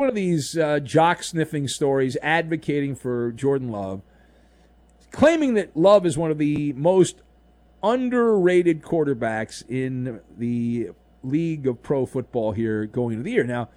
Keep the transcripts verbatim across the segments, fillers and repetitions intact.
one of these uh, jock-sniffing stories advocating for Jordan Love, claiming that Love is one of the most underrated quarterbacks in the league of pro football here going into the year. Now,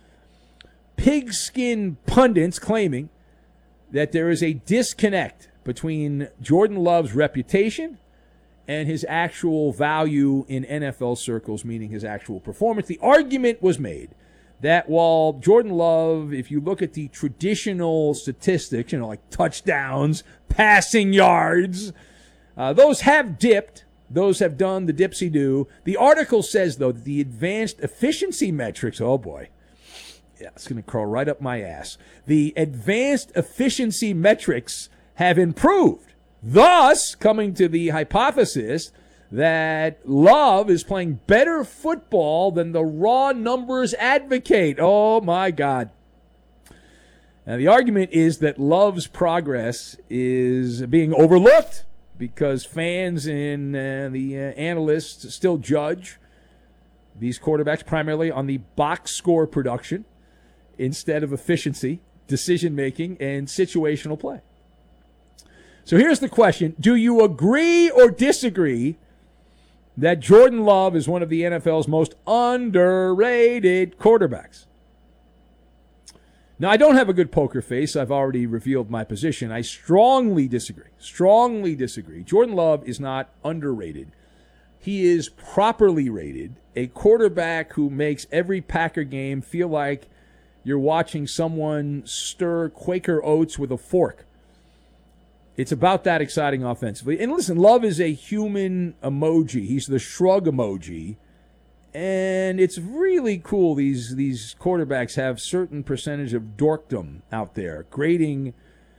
pigskin pundits claiming that there is a disconnect between Jordan Love's reputation and his actual value in N F L circles, meaning his actual performance. The argument was made that while Jordan Love, if you look at the traditional statistics, you know, like touchdowns, passing yards, uh, those have dipped. Those have done the dipsy-do. The article says, though, that the advanced efficiency metrics, oh boy, yeah, it's going to crawl right up my ass. The advanced efficiency metrics have improved, thus coming to the hypothesis that Love is playing better football than the raw numbers advocate. Oh, my God. Now, the argument is that Love's progress is being overlooked because fans and uh, the uh, analysts still judge these quarterbacks primarily on the box score production instead of efficiency, decision-making, and situational play. So here's the question. Do you agree or disagree that Jordan Love is one of the N F L's most underrated quarterbacks? Now, I don't have a good poker face. I've already revealed my position. I strongly disagree. Strongly disagree. Jordan Love is not underrated. He is properly rated, a quarterback who makes every Packer game feel like you're watching someone stir Quaker oats with a fork. It's about that exciting offensively. And listen, Love is a human emoji. He's the shrug emoji. And it's really cool these these quarterbacks have certain percentage of dorkdom out there, grading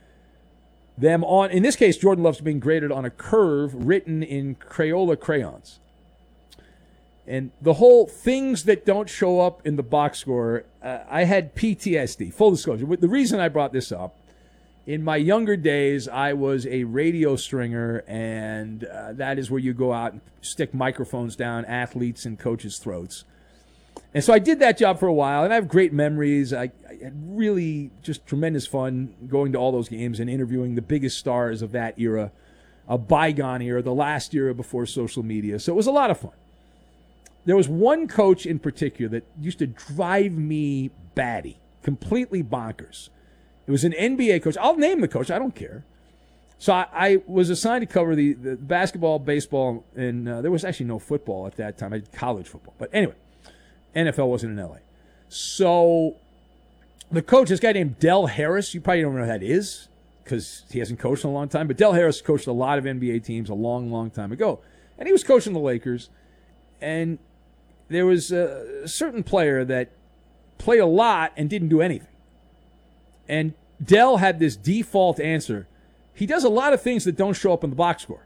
them on, in this case, Jordan Love's being graded on a curve written in Crayola crayons. And the whole things that don't show up in the box score, uh, I had P T S D, full disclosure. The reason I brought this up, in my younger days, I was a radio stringer, and uh, that is where you go out and stick microphones down athletes and coaches' throats. And so I did that job for a while, and I have great memories. I, I had really just tremendous fun going to all those games and interviewing the biggest stars of that era, a bygone era, the last era before social media. So it was a lot of fun. There was one coach in particular that used to drive me batty, completely bonkers. It was an N B A coach. I'll name the coach. I don't care. So I, I was assigned to cover the, the basketball, baseball, and uh, there was actually no football at that time. I did college football. But anyway, N F L wasn't in L A. So the coach, this guy named Del Harris, you probably don't know who that is because he hasn't coached in a long time. But Del Harris coached a lot of N B A teams a long, long time ago. And he was coaching the Lakers. And there was a certain player that played a lot and didn't do anything. And Dell had this default answer. He does a lot of things that don't show up in the box score.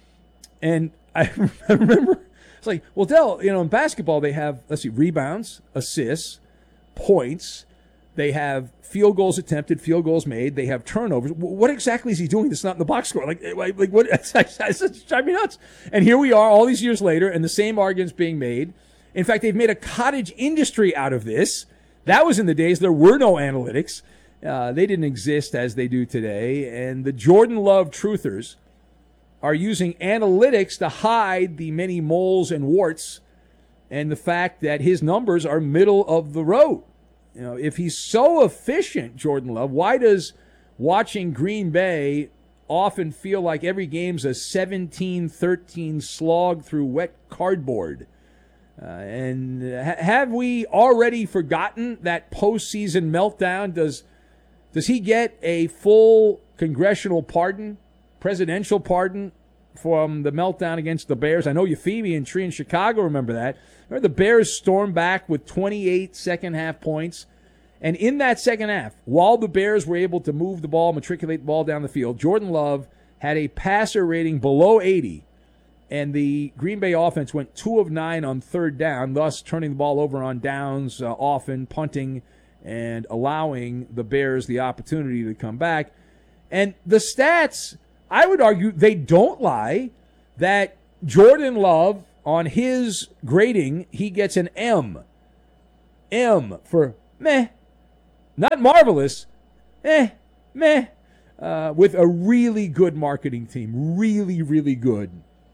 And I remember, it's like, well, Dell, you know, in basketball they have, let's see, rebounds, assists, points. They have field goals attempted, field goals made. They have turnovers. What exactly is he doing that's not in the box score? Like, like, like what? It's driving me nuts. And here we are all these years later, and the same argument's being made. In fact, they've made a cottage industry out of this. That was in the days there were no analytics. Uh, they didn't exist as they do today. And the Jordan Love truthers are using analytics to hide the many moles and warts and the fact that his numbers are middle of the road. You know, if he's so efficient, Jordan Love, why does watching Green Bay often feel like every game's a seventeen thirteen slog through wet cardboard? Uh, and ha- have we already forgotten that postseason meltdown? Does does he get a full congressional pardon, presidential pardon from the meltdown against the Bears? I know Euphemia and Tree in Chicago remember that. Remember the Bears stormed back with twenty-eight second-half points. And in that second half, while the Bears were able to move the ball, matriculate the ball down the field, Jordan Love had a passer rating below eighty. And the Green Bay offense went two of nine on third down, thus turning the ball over on downs uh, often, punting, and allowing the Bears the opportunity to come back. And the stats, I would argue, they don't lie, that Jordan Love, on his grading, he gets an M. M for meh. Not marvelous, eh, meh, uh, with a really good marketing team. Really, really good.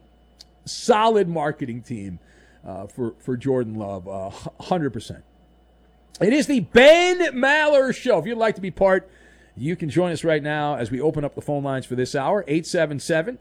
Solid marketing team uh, for, for Jordan Love, uh, one hundred percent. It is the Ben Maller Show. If you'd like to be part, you can join us right now as we open up the phone lines for this hour. eight seven seven,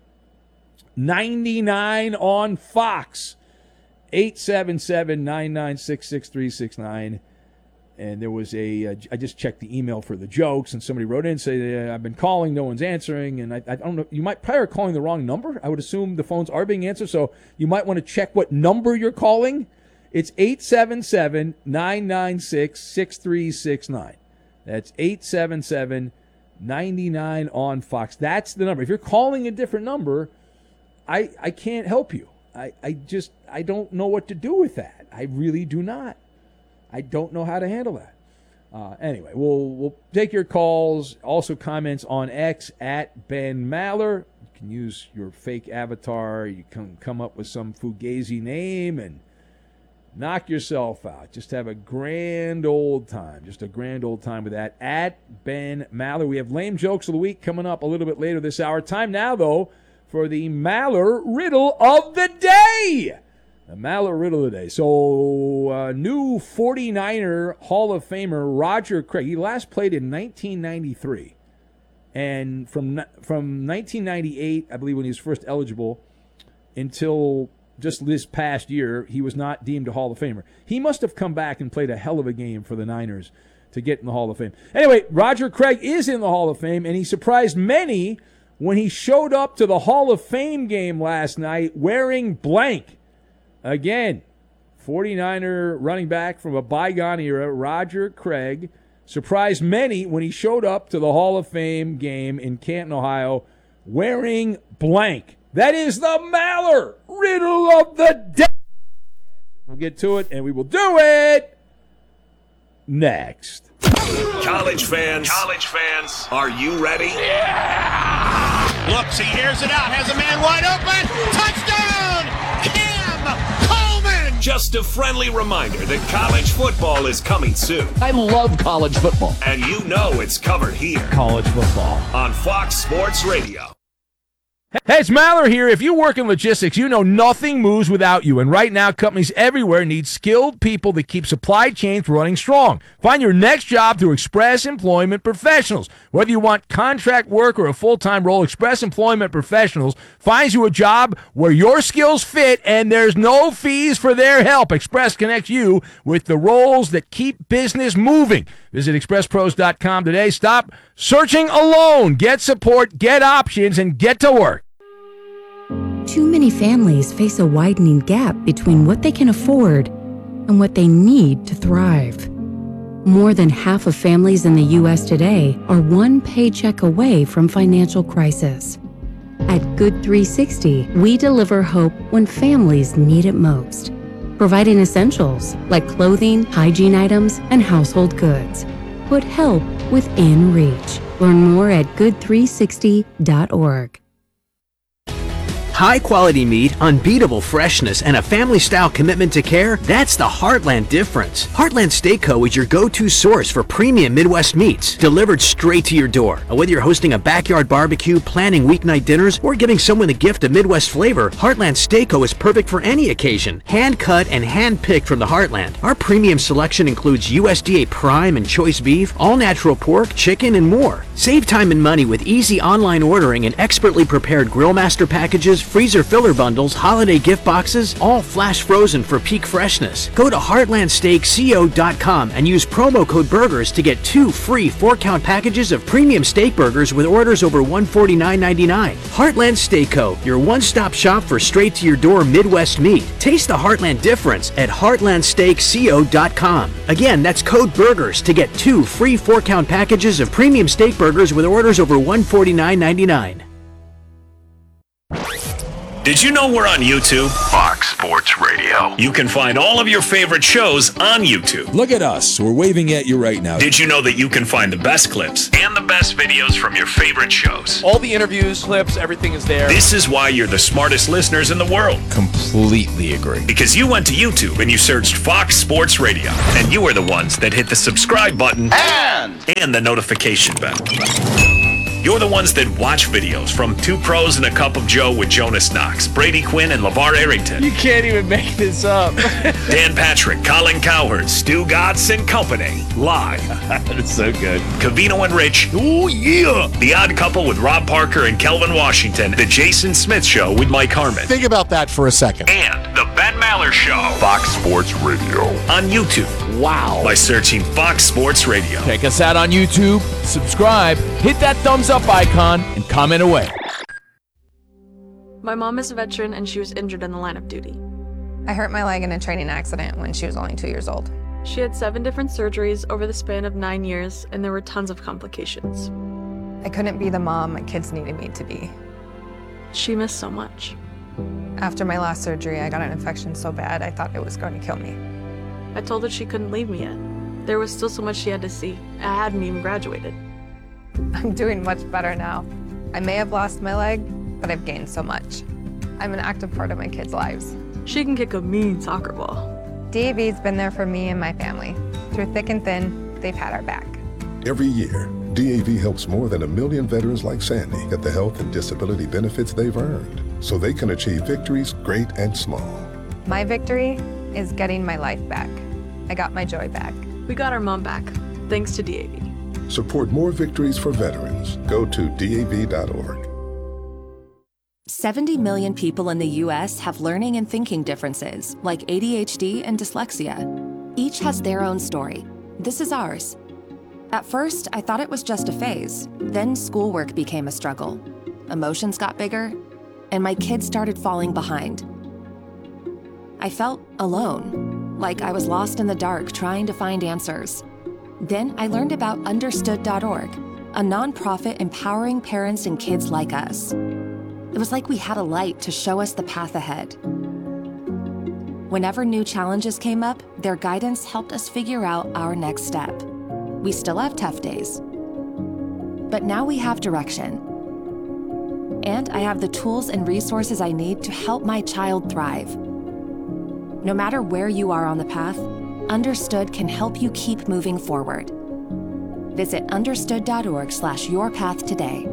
nine nine on Fox. eight seven seven, nine nine six, six three six nine. And there was a, uh, I just checked the email for the jokes, and somebody wrote in and said, I've been calling, no one's answering. And I, I don't know, you might probably are calling the wrong number. I would assume the phones are being answered, so you might want to check what number you're calling. It's eight seven seven, nine nine six, six three six nine. That's eight seven seven, nine nine on Fox. That's the number. If you're calling a different number, I I can't help you. I, I just, I don't know what to do with that. I really do not. I don't know how to handle that. Uh, anyway, we'll we'll take your calls. Also comments on X at Ben Maller. You can use your fake avatar. You can come up with some fugazi name and knock yourself out. Just have a grand old time. Just a grand old time with that. At Ben Maller. We have lame jokes of the week coming up a little bit later this hour. Time now, though, for the Maller Riddle of the Day. The Maller Riddle of the Day. So, uh, new forty-niner Hall of Famer Roger Craig. He last played in nineteen ninety-three. And from from nineteen ninety-eight, I believe when he was first eligible, until just this past year, he was not deemed a Hall of Famer. He must have come back and played a hell of a game for the Niners to get in the Hall of Fame. Anyway, Roger Craig is in the Hall of Fame, and he surprised many when he showed up to the Hall of Fame game last night wearing blank. Again, forty-niner running back from a bygone era, Roger Craig, surprised many when he showed up to the Hall of Fame game in Canton, Ohio, wearing blank. That is the Maller Riddle of the Day. We'll get to it, and we will do it next. College fans, college fans, are you ready? Yeah! Looks, he hears it out, has a man wide open. Touchdown! Cam Coleman! Just a friendly reminder that college football is coming soon. I love college football. And you know it's covered here. College football. On Fox Sports Radio. Hey, it's Maller here. If you work in logistics, you know nothing moves without you. And right now, companies everywhere need skilled people that keep supply chains running strong. Find your next job through Express Employment Professionals. Whether you want contract work or a full-time role, Express Employment Professionals finds you a job where your skills fit and there's no fees for their help. Express connects you with the roles that keep business moving. Visit express pros dot com today. Stop searching alone. Get support, get options, and get to work. Too many families face a widening gap between what they can afford and what they need to thrive. More than half of families in the U S today are one paycheck away from financial crisis. At Good three sixty, we deliver hope when families need it most, providing essentials like clothing, hygiene items, and household goods. Put help within reach. Learn more at good three sixty dot org. High-quality meat, unbeatable freshness, and a family-style commitment to care, that's the Heartland difference. Heartland Steak Co. is your go-to source for premium Midwest meats, delivered straight to your door. Whether you're hosting a backyard barbecue, planning weeknight dinners, or giving someone the gift of Midwest flavor, Heartland Steak Co. is perfect for any occasion. Hand-cut and hand-picked from the Heartland. Our premium selection includes U S D A Prime and Choice Beef, all-natural pork, chicken, and more. Save time and money with easy online ordering and expertly prepared Grillmaster packages, freezer filler bundles, holiday gift boxes, all flash frozen for peak freshness. Go to heartland steak co dot com and use promo code BURGERS to get two free four-count packages of premium steak burgers with orders over one hundred forty-nine ninety-nine. Heartland Steak Co., your one-stop shop for straight-to-your-door Midwest meat. Taste the Heartland difference at heartland steak co dot com. Again, that's code BURGERS to get two free four-count packages of premium steak burgers with orders over one hundred forty-nine ninety-nine. Did you know we're on YouTube? Fox Sports Radio. You can find all of your favorite shows on YouTube. Look at us. We're waving at you right now. Did you know that you can find the best clips and the best videos from your favorite shows? All the interviews, clips, everything is there. This is why you're the smartest listeners in the world. Completely agree. Because you went to YouTube and you searched Fox Sports Radio, and you are the ones that hit the subscribe button and, and the notification bell. You're the ones that watch videos from Two Pros and a Cup of Joe with Jonas Knox, Brady Quinn, and LeVar Arrington. You can't even make this up. Dan Patrick, Colin Cowherd, Stu Godson and Company, live. That's so good. Cavino and Rich. Oh, yeah. The Odd Couple with Rob Parker and Kelvin Washington. The Jason Smith Show with Mike Harmon. Think about that for a second. And the Ben Maller Show. Fox Sports Radio. On YouTube. Wow. By searching Fox Sports Radio. Check us out on YouTube, subscribe, hit that thumbs up icon, and comment away. My mom is a veteran and she was injured in the line of duty. I hurt my leg in a training accident when she was only two years old. She had seven different surgeries over the span of nine years, and there were tons of complications. I couldn't be the mom my kids needed me to be. She missed so much. After my last surgery, I got an infection so bad I thought it was going to kill me. I told her she couldn't leave me yet. There was still so much she had to see. I hadn't even graduated. I'm doing much better now. I may have lost my leg, but I've gained so much. I'm an active part of my kids' lives. She can kick a mean soccer ball. D A V's been there for me and my family. Through thick and thin, they've had our back. Every year, D A V helps more than a million veterans like Sandy get the health and disability benefits they've earned, so they can achieve victories great and small. My victory is getting my life back. I got my joy back. We got our mom back, thanks to D A V. Support more victories for veterans. Go to D A V dot org. seventy million people in the U S have learning and thinking differences, like A D H D and dyslexia. Each has their own story. This is ours. At first, I thought it was just a phase. Then schoolwork became a struggle. Emotions got bigger, and my kids started falling behind. I felt alone, like I was lost in the dark trying to find answers. Then I learned about understood dot org, a nonprofit empowering parents and kids like us. It was like we had a light to show us the path ahead. Whenever new challenges came up, their guidance helped us figure out our next step. We still have tough days, but now we have direction. And I have the tools and resources I need to help my child thrive. No matter where you are on the path, Understood can help you keep moving forward. Visit understood dot org slash your path today.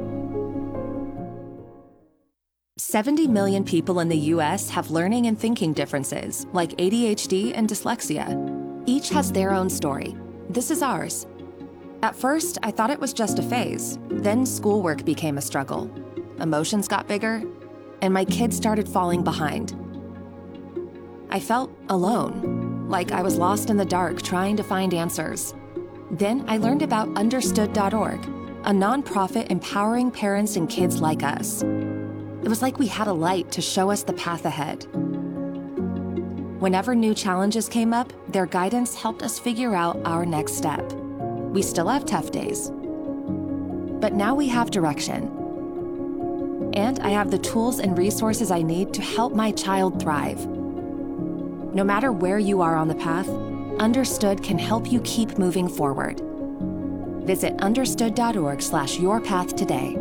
seventy million people in the U S have learning and thinking differences, like A D H D and dyslexia. Each has their own story. This is ours. At first, I thought it was just a phase. Then schoolwork became a struggle. Emotions got bigger, and my kids started falling behind. I felt alone, like I was lost in the dark trying to find answers. Then I learned about understood dot org, a nonprofit empowering parents and kids like us. It was like we had a light to show us the path ahead. Whenever new challenges came up, their guidance helped us figure out our next step. We still have tough days, but now we have direction. And I have the tools and resources I need to help my child thrive. No matter where you are on the path, Understood can help you keep moving forward. Visit understood dot org slash your path today.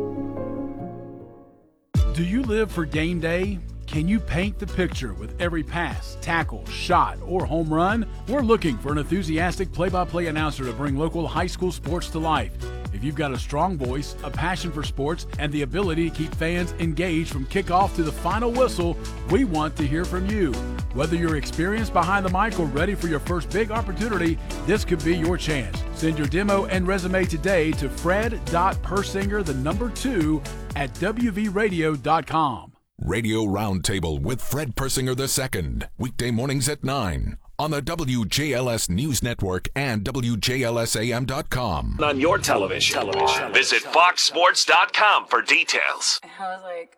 Do you live for game day? Can you paint the picture with every pass, tackle, shot, or home run? We're looking for an enthusiastic play-by-play announcer to bring local high school sports to life. If you've got a strong voice, a passion for sports, and the ability to keep fans engaged from kickoff to the final whistle, we want to hear from you. Whether you're experienced behind the mic or ready for your first big opportunity, this could be your chance. Send your demo and resume today to fred dot persinger, the number two, at w v radio dot com. Radio Roundtable with Fred Persinger the second, weekday mornings at nine on the W J L S News Network and W J L S A M dot com. On your television. television. Visit fox sports dot com for details. I was like,